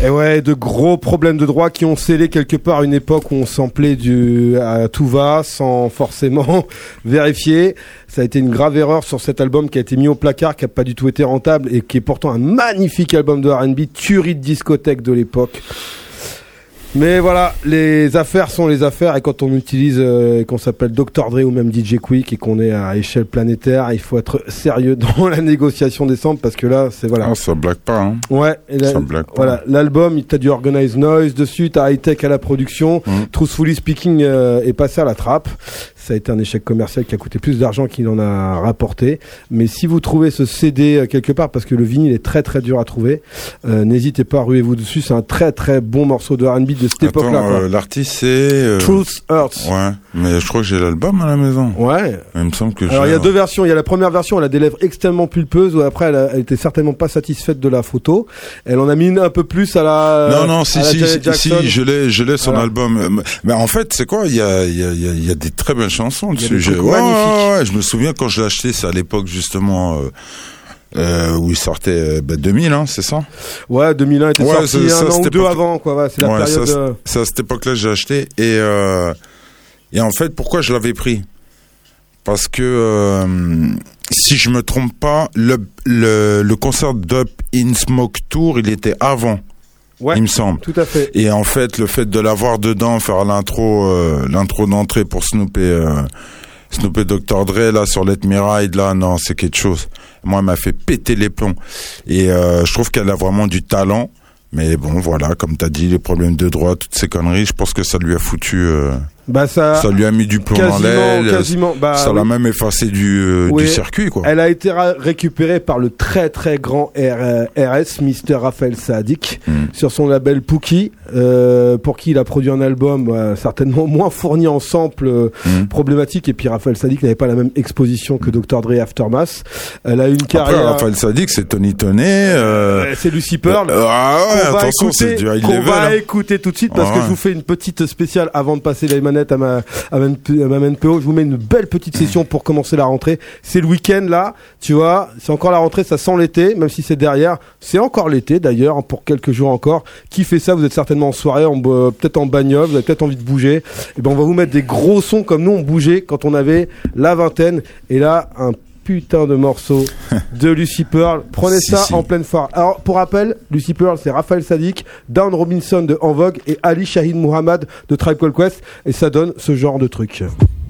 Et ouais, de gros problèmes de droit qui ont scellé quelque part une époque où on samplait à tout va sans forcément vérifier. Ça a été une grave erreur sur cet album qui a été mis au placard, qui a pas du tout été rentable et qui est pourtant un magnifique album de R&B, tuerie de discothèque de l'époque. Mais voilà, les affaires sont les affaires et quand on utilise, qu'on s'appelle Dr. Dre ou même DJ Quick et qu'on est à échelle planétaire, il faut être sérieux dans la négociation des samples parce que là, c'est voilà. Ah, ça blague pas, hein. Ouais. Ça blague pas. Voilà, l'album, t'as du Organized Noise dessus, t'as High Tech à la production, Truthfully Speaking est passé à la trappe. Ça a été un échec commercial qui a coûté plus d'argent qu'il en a rapporté. Mais si vous trouvez ce CD quelque part, parce que le vinyle est très très dur à trouver, n'hésitez pas, ruez-vous dessus. C'est un très très bon morceau de R&B de cette époque-là. L'artiste c'est Truth Hurts. Ouais, mais je crois que j'ai l'album à la maison. Ouais. Il me semble que alors il y a deux versions. Il y a la première version, elle a des lèvres extrêmement pulpeuses. Où après, elle était certainement pas satisfaite de la photo. Elle en a mis un peu plus à la. Non, si, je l'ai son album. Mais en fait, c'est quoi? Il y a des très belles chansons dessus. Ouais, je me souviens quand je l'ai acheté, c'est à l'époque justement. Où il sortait 2000, hein, c'est ça? Ouais, 2001 était sorti un an ou deux avant, quoi. Ouais, c'est la période. C'est à cette époque-là que j'ai acheté et en fait, pourquoi je l'avais pris? Parce que si je me trompe pas, le concert d'Up in Smoke Tour, il était avant. Ouais, il me semble. Tout à fait. Et en fait, le fait de l'avoir dedans, faire l'intro d'entrée pour Snoop et Dr. Dre là sur Let Me Ride là, non, c'est quelque chose. Moi, elle m'a fait péter les plombs. Et je trouve qu'elle a vraiment du talent. Mais bon, voilà, comme t'as dit, les problèmes de droit, toutes ces conneries, je pense que ça lui a foutu. Ça lui a mis du plomb dans l'aile. Ça l'a même effacé du circuit, quoi. Elle a été récupérée par le très très grand RS, Mr. Raphaël Saadiq, sur son label Pookie, pour qui il a produit un album certainement moins fourni en samples problématiques. Et puis Raphaël Saadiq n'avait pas la même exposition que Dr. Dre Aftermath. Elle a eu une carrière. Après, Raphaël Saadiq, c'est Tony Toney. C'est Lucy Pearl. Attention, c'est du high level. On va écouter tout de suite parce que je vous fais une petite spéciale avant de passer les manettes à ma MNPO. Je vous mets une belle petite session pour commencer la rentrée. C'est le week-end là, tu vois, c'est encore la rentrée, ça sent l'été, même si c'est derrière. C'est encore l'été d'ailleurs, pour quelques jours encore. Qui fait ça? Vous êtes certainement en soirée, peut-être en bagnole, vous avez peut-être envie de bouger. Et ben on va vous mettre des gros sons comme nous on bougeait quand on avait la vingtaine. Et là, un putain de morceau de Lucy Pearl. Prenez ça en pleine foire. Alors, pour rappel, Lucy Pearl, c'est Raphaël Saadiq, Down Robinson de En Vogue et Ali Shahin Muhammad de Tribe Called Quest. Et ça donne ce genre de truc.